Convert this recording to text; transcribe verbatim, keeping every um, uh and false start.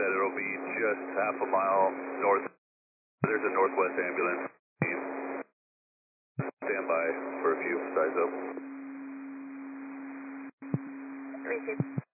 that it'll be just half a mile north. There's a Northwest ambulance. Stand by for a few. Size up. Received.